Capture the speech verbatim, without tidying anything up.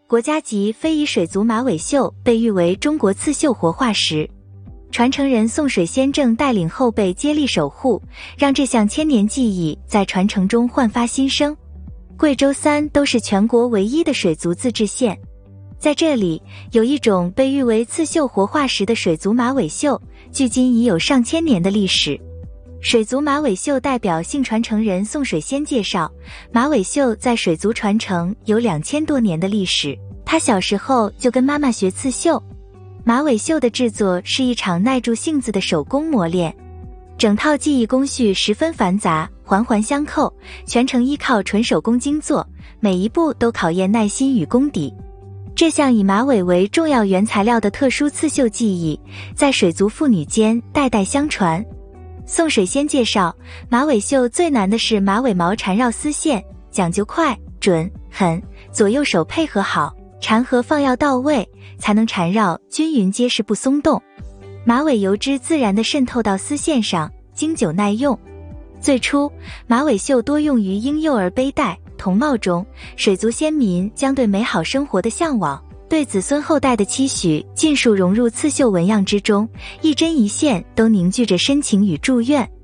国家级非遗水族马尾绣被誉为中国刺绣活化石。传承人宋水先正带领后辈接力守护，让这项千年技艺在传承中焕发新生。贵州三都是全国唯一的水族自治县，在这里有一种被誉为刺绣活化石的水族马尾绣，距今已有上千年的历史。水族马尾绣代表性传承人宋水先介绍，马尾绣在水族传承有两千多年的历史，他小时候就跟妈妈学刺绣。马尾绣的制作是一场耐住性子的手工磨练，整套技艺工序十分繁杂，环环相扣，全程依靠纯手工精做，每一步都考验耐心与功底。这项以马尾为重要原材料的特殊刺绣技艺，在水族妇女间代代相传。宋水先介绍，马尾绣最难的是马尾毛缠绕丝线，讲究快、准、狠，左右手配合好，缠合放药到位，才能缠绕均匀结实不松动。马尾油脂自然地渗透到丝线上，经久耐用。最初，马尾绣多用于婴幼儿背带、童帽中，水族先民将对美好生活的向往，对子孙后代的期许尽数融入刺绣纹样之中，一针一线都凝聚着深情与祝愿。